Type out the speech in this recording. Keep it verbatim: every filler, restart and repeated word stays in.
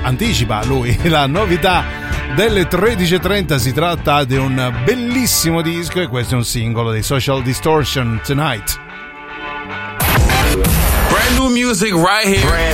anticipa lui la novità delle tredici e trenta. Si tratta di un bellissimo disco e questo è un singolo dei Social Distortion, Tonight. Brand new music right here.